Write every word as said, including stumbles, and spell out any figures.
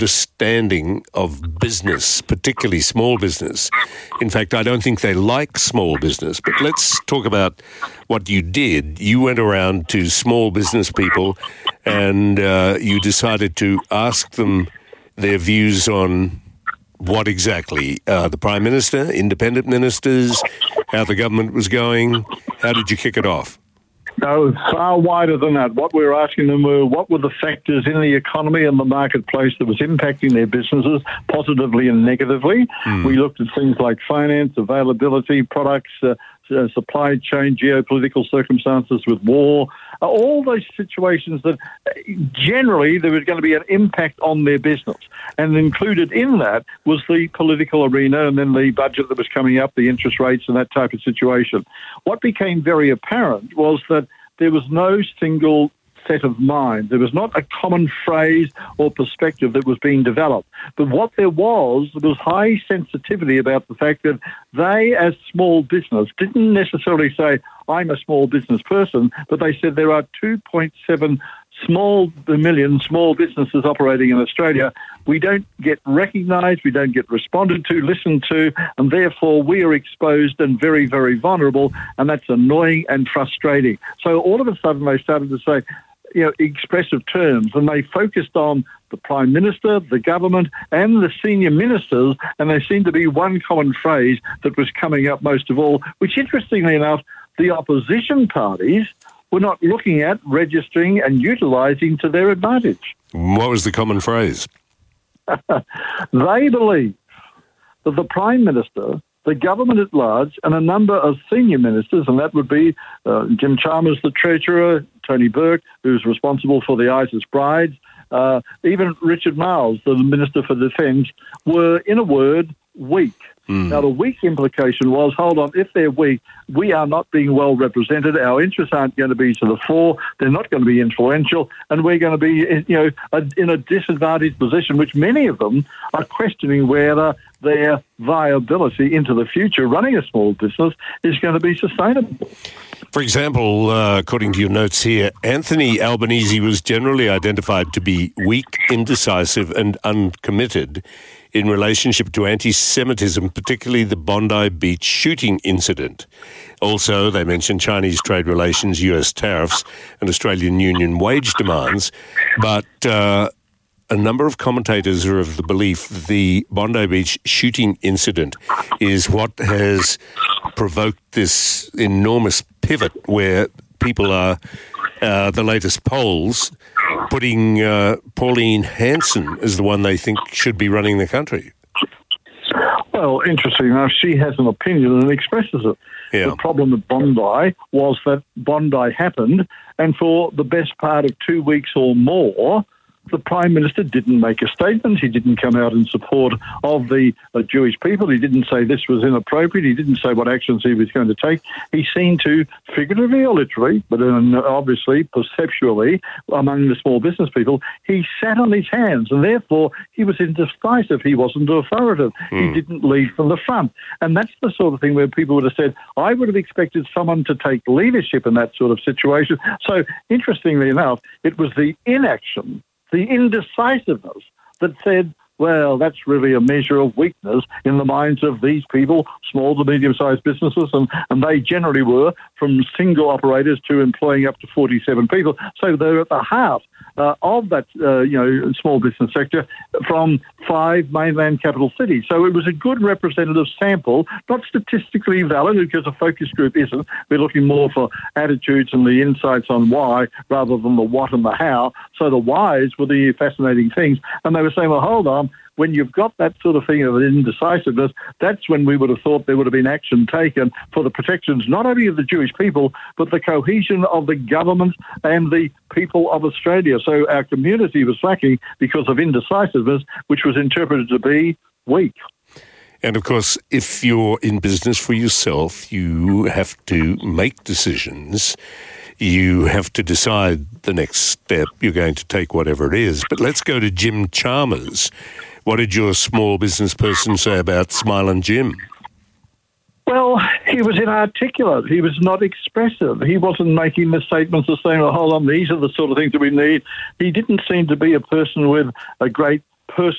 understanding of business, particularly small business. In fact, I don't think they like small business. But let's talk about what you did. You went around to small business people and uh, you decided to ask them their views on what exactly? Uh, the Prime Minister, independent ministers, how the government was going? How did you kick it off? No, far wider than that. What we were asking them were what were the factors in the economy and the marketplace that was impacting their businesses positively and negatively. Mm. We looked at things like finance, availability, products, uh, uh, supply chain, geopolitical circumstances with war, uh, all those situations that uh, generally there was going to be an impact on their business. And included in that was the political arena and then the budget that was coming up, the interest rates and that type of situation. What became very apparent was that there was no single set of mind. There was not a common phrase or perspective that was being developed. But what there was, there was high sensitivity about the fact that they, as small business, didn't necessarily say, I'm a small business person, but they said there are two point seven small million small businesses operating in Australia. We don't get recognised, we don't get responded to, listened to, and therefore we are exposed and very, very vulnerable, and that's annoying and frustrating. So all of a sudden they started to say, you know, expressive terms, and they focused on the Prime Minister, the government, and the senior ministers, and there seemed to be one common phrase that was coming up most of all, which, interestingly enough, the opposition parties were not looking at, registering and utilising to their advantage. What was the common phrase? They believe that the Prime Minister, the government at large, and a number of senior ministers, and that would be uh, Jim Chalmers, the Treasurer, Tony Burke, who's responsible for the ISIS brides, uh, even Richard Marles, the Minister for Defence, were, in a word, weak. Mm. Now, the weak implication was, hold on, if they're weak, we are not being well represented, our interests aren't going to be to the fore, they're not going to be influential, and we're going to be, you know, a, in a disadvantaged position, which many of them are questioning whether their viability into the future running a small business is going to be sustainable. For example, uh, according to your notes here, Anthony Albanese was generally identified to be weak, indecisive and uncommitted in relationship to anti-Semitism, particularly the Bondi Beach shooting incident. Also, they mentioned Chinese trade relations, U S tariffs and Australian union wage demands. But uh, a number of commentators are of the belief that the Bondi Beach shooting incident is what has provoked this enormous pivot where people are, uh, the latest polls, putting uh, Pauline Hanson as the one they think should be running the country. Well, interesting enough, she has an opinion and expresses it. Yeah. The problem at Bondi was that Bondi happened, and for the best part of two weeks or more, the Prime Minister didn't make a statement. He didn't come out in support of the uh, Jewish people. He didn't say this was inappropriate. He didn't say what actions he was going to take. He seemed to, figuratively or literally, but obviously perceptually among the small business people, he sat on his hands, and therefore he was indecisive. He wasn't authoritative. Mm. He didn't lead from the front. And that's the sort of thing where people would have said, I would have expected someone to take leadership in that sort of situation. So, interestingly enough, it was the inaction, the indecisiveness that said, well, that's really a measure of weakness in the minds of these people, small to medium-sized businesses, and, and they generally were from single operators to employing up to forty-seven people. So they're at the heart uh, of that, uh, you know, small business sector from five mainland capital cities. So it was a good representative sample, not statistically valid because a focus group isn't. We're looking more for attitudes and the insights on why rather than the what and the how. So the whys were the fascinating things. And they were saying, well, hold on, when you've got that sort of thing of indecisiveness, that's when we would have thought there would have been action taken for the protections not only of the Jewish people, but the cohesion of the government and the people of Australia. So our community was lacking because of indecisiveness, which was interpreted to be weak. And of course, if you're in business for yourself, you have to make decisions. You have to decide the next step you're going to take, whatever it is. But let's go to Jim Chalmers. What did your small business person say about Smiling Jim? Well, he was inarticulate. He was not expressive. He wasn't making the statements of saying, well, hold on, these are the sort of things that we need. He didn't seem to be a person with a great person